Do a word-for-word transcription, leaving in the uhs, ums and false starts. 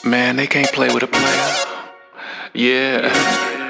Man, they can't play with a player. Yeah.